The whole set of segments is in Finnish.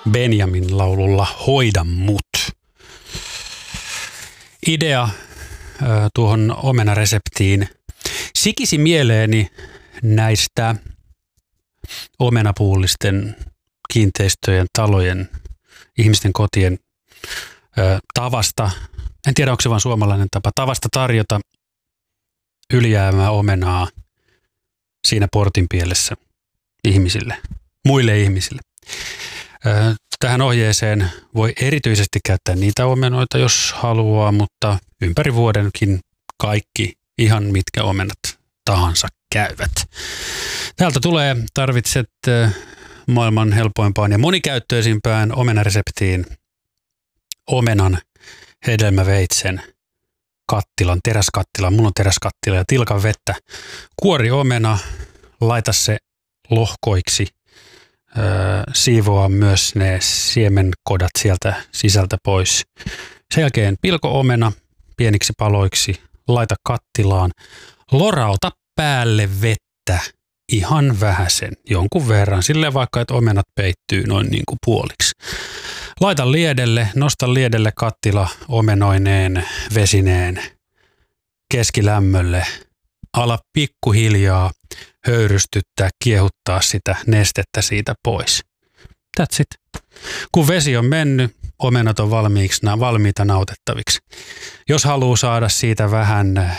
Benjamin laululla Hoida mut. Idea tuohon omenareseptiin sikisi mieleeni näistä omenapuullisten kiinteistöjen, talojen, ihmisten kotien tavasta. En tiedä, onko se vaan suomalainen tavasta tarjota ylijäämää omenaa siinä portin pielessä ihmisille, muille ihmisille. Tähän ohjeeseen voi erityisesti käyttää niitä omenoita, jos haluaa, mutta ympäri vuodenkin kaikki, ihan mitkä omenat tahansa käyvät. Täältä tarvitset maailman helpoimpaan ja monikäyttöisimpään omenareseptiin omenan, hedelmäveitsen, kattilan, teräskattilan. Mulla on teräskattila ja tilkan vettä. Kuori omena, laita se lohkoiksi. Siivoa myös ne siemenkodat sieltä sisältä pois. Sen jälkeen pilko omena pieniksi paloiksi, laita kattilaan, lorauta päälle vettä ihan vähäsen, jonkun verran, silleen vaikka, että omenat peittyy noin niin kuin puoliksi. Laita liedelle, nosta liedelle kattila omenoineen, vesineen, keskilämmölle. Ala pikkuhiljaa höyrystyttää, kiehuttaa sitä nestettä siitä pois. That's it. Kun vesi on mennyt, omenat on valmiita nautettaviksi. Jos haluaa saada siitä vähän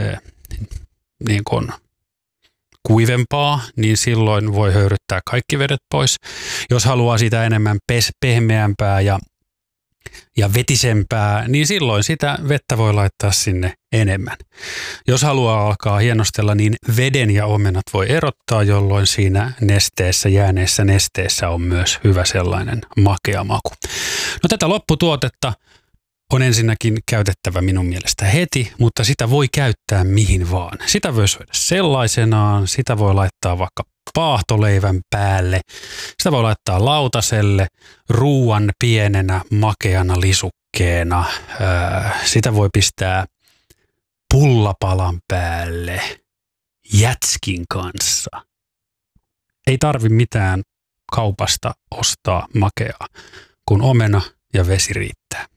niin kuin kuivempaa, niin silloin voi höyryttää kaikki vedet pois. Jos haluaa sitä enemmän pehmeämpää ja vetisempää, niin silloin sitä vettä voi laittaa sinne enemmän. Jos haluaa alkaa hienostella, niin veden ja omenat voi erottaa, jolloin siinä nesteessä, jääneessä nesteessä on myös hyvä sellainen makea maku. No tätä lopputuotetta on ensinnäkin käytettävä minun mielestä heti, mutta sitä voi käyttää mihin vaan. Sitä voi syödä sellaisenaan, sitä voi laittaa vaikka paahtoleivän päälle, sitä voi laittaa lautaselle, ruuan pienenä makeana lisukkeena, sitä voi pistää pullapalan päälle jätskin kanssa. Ei tarvi mitään kaupasta ostaa makeaa, kun omena ja vesi riittää.